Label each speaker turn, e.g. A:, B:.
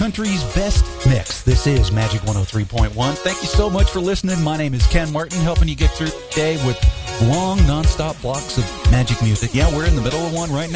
A: country's best mix. This is Magic 103.1. Thank you so much for listening. My name is Ken Martin, helping you get through the day with long, nonstop blocks of magic music. Yeah, we're in the middle of one right now.